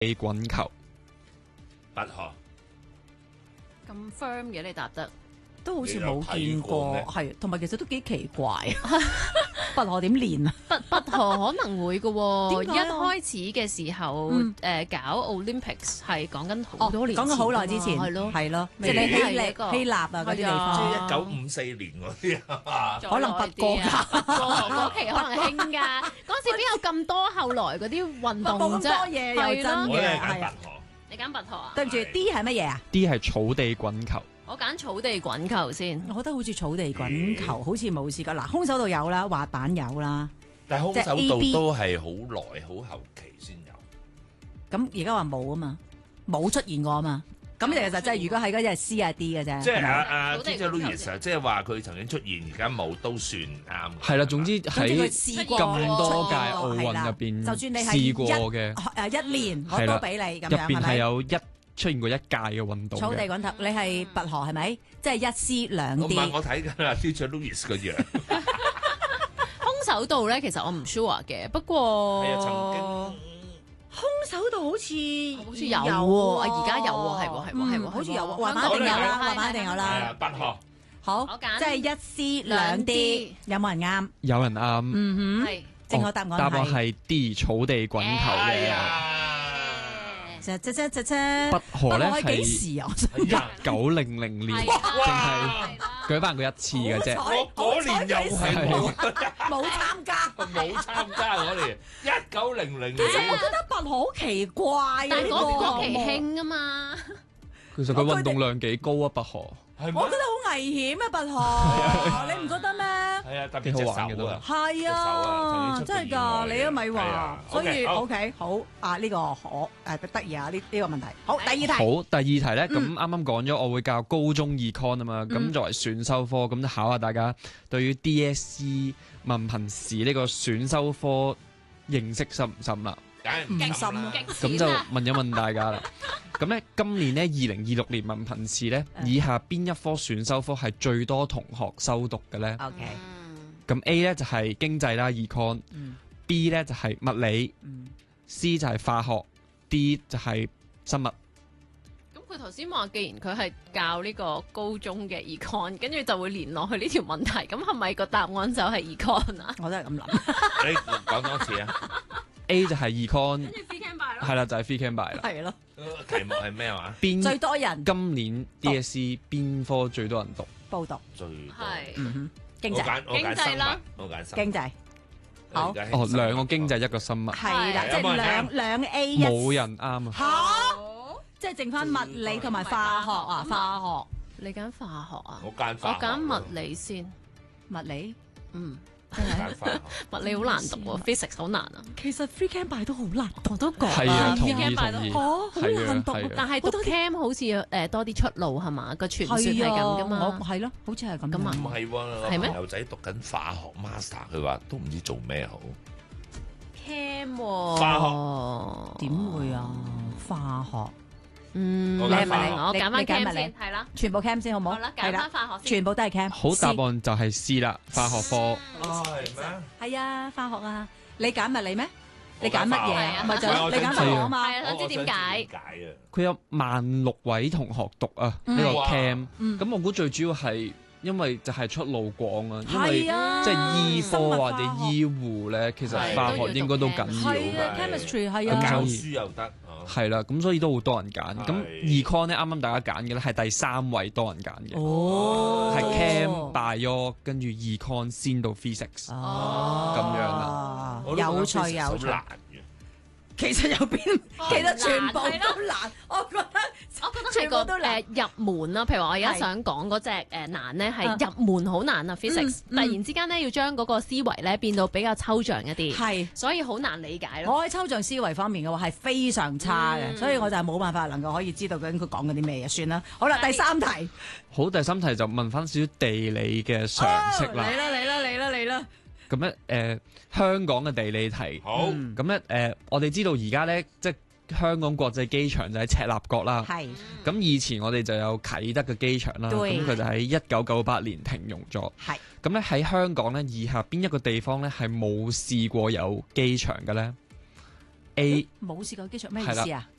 地滾球。 拔河咁 firm 嘅你答得， 都好似冇見過， 你有睇過係同埋其實都幾奇怪。拔河點練啊？ 拔河可能會嘅喎。一點解啊開始嘅時候，搞 Olympics 係講緊好多年前㗎嘛， 講緊好耐之前， 係咯， 係咯，即即係係你希係一個希臘啊嗰啲地即方， 係1954年嗰啲啊， 可能拔過㗎嗰期可能興㗎。嗰陣時邊有咁多後來嗰啲運動啫？ 冇咁多嘢又真係咯我咧嘅，係啊。 係揀拔河。 你揀拔河啊？ 對唔住，D 係乜嘢啊？ D 係草地滾球。 我揀草地滾球先。 我覺得好似草地滾球，好似冇試過。嗱，空手道有啦，滑板有啦。 但係空手即係道 AB 都係好耐、好後期先有。 咁而家話冇啊嘛，冇出現過啊嘛。咁其實真係如果係嗰隻 C 啊 D 嘅啫。 即係草地 Gigi 滾球 Louis 啊，即係話佢曾經出現，而家冇都算啱。 係啦，總之總之佢喺試過咁多屆係奧運啦入邊， 就算你係試過嘅一年我係啦都俾你咁入樣，係咪？ 邊係有出現過一屆嘅運動嘅。 草地滾球，你係拔河係咪？即係一 C 兩我唔 D。 係我睇緊啦，Gigi Louis 個樣。 空手道咧，其實我唔 sure 嘅，不過係啊，曾經空手道好似好似有喎，而家有喎，係喎，係喎，係喎， 好似有喎， 喎滑板一定有啦，滑板一定有係啦。 啊，拔河好我，揀即係一 C 兩 D，有冇人啱？ 有人啱。 嗯哼， 係正確答答案案係係 D 草地滾球哎嘅。 呀， 拔河咧係幾係時啊？我想 1900年，淨係舉辦過一次嘅啫。 我嗰年又係冇參加。 冇參加嗰年1900 其實我年。 覺得拔河好奇怪但係呢個嗰期興啊嘛， 其實佢運動量幾高啊，拔河。 係咩我覺？得好危險啊！拔河，你唔覺得咩？ 係啊，特別隻幾好玩嘅都手啊。 係隻手啊， 啊曾經出過真係㗎， 意外你都咪係話啊， 所以 OK， OK 好啊，呢個得意啊，呢個問題。好，第二題， 好，第二題咧，咁啱啱講咗，我會教高中 econ 啊嘛，咁作為選修科，咁就考下大家對於 DSE 文憑試呢個選修科認識深唔深啦？ 梗係唔唔深啦咁就問一問大家啦。咁咧，今年咧2026年文憑試咧，以下邊一科選修科係最多同學修讀嘅咧？ OK， 咁 A 咧就係經濟啦 econ，B 咧就係物理，C 就係化學，D 就係生物。 咁佢頭先話，既然佢係教呢個高中嘅 econ，跟住就會連落去呢條問題，咁係咪個答案就係 econ 啊？ 我都係咁諗。 你講多次啊！ A 就係 econ， free can buy 係啦，就係 free can buy 啦。 係咯， 題目係咩話？ 邊最多人今年 DSE 邊科最多人讀？ 報讀， 最多。 係嗯哼，經濟， 我揀經濟啦生物，我揀生物經濟，好而家係哦， 生物兩個經濟一個生物， 係啦，即係有冇人啱兩 A 一冇人啱啊！ 嚇，即係剩翻物理同埋化學啊，化你揀化學啊？ 我揀我化學揀物理先。 學物理， 嗯， 真係。 揀化學。 物理好難讀喎，physics 好難啊。 其實 free can buy 都好難讀， 我都覺係啊，同意 free can buy 同意都， 好係啊難讀啊係啊但係讀 cam 好似多啲出路係嘛？個傳說係咁噶嘛我？係咯，好似係咁咁啊唔係喎，我係咩朋友仔讀緊化學 master，佢話都唔知做咩好。 cam 喎， 化點會啊？化學嗯， 我揀化學我揀翻你揀 cam 物理先，係啦， 全部 cam 先好冇？ 好啦，揀係啦翻化學先。 全部都係 cam。 好答案就係 C 啦，化學科。 哦，係咩？ 係啊，化學啊，你揀物理咩？ 我你揀乜嘢啊啊？咪就係啊你揀化學啊嘛。 係啊，想知點解？ 點解啊？ 佢有16000位同學讀啊，呢個哇 cam。 嗯咁我估最主要係因為就係出路廣啊，因為係啊， 即係醫科或者生物化學醫護咧，其實係化學應該都緊要係啊㗎。 ，chemistry 係教啊咁所，以書又得。哦係啦，咁所以都好多人揀。咁係 econ 咧，啱啱大家揀嘅咧係第3位多人揀嘅， 哦， 係 cam、bio 跟住 econ 先到 physics。 哦， 咁樣啊我都覺得有趣 physics 有趣。 好難嘅。 其實有邊，其實全部都難，我覺得。 我覺得係全部都個難入門啦，譬如話我而家係想講嗰隻難咧，係入門好難啊 physics，突然之間咧要將嗰個思維咧變到比較抽象一啲， 係， 所以好難理解咯。 我喺抽象思維方面嘅話係非常差嘅，所以我就係冇辦法能夠可以知道究竟佢講緊啲咩嘢。算啦，好啦， 係第三題， 好，第3題就問翻少少地理嘅常識啦。 嚟啦嚟啦嚟啦嚟啦， 咁咧香港嘅地理題。 好， 咁咧我哋知道而家咧，即係香港國際機場就喺赤鱲角啦。 係咁以前我哋就有啟德嘅機場啦， 對咁佢就喺1998年停用咗。 係咁咧喺香港咧，以下邊一個地方咧係冇試過有機場嘅咧 A 冇試過機場咩意係思啊？